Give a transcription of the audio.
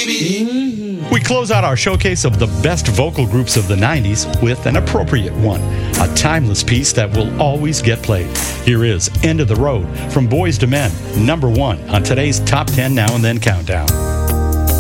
We close out our showcase of the best vocal groups of the 90s with an appropriate one, a timeless piece that will always get played. Here is End of the Road from Boyz II Men, number 1 on today's Top 10 Now and Then Countdown.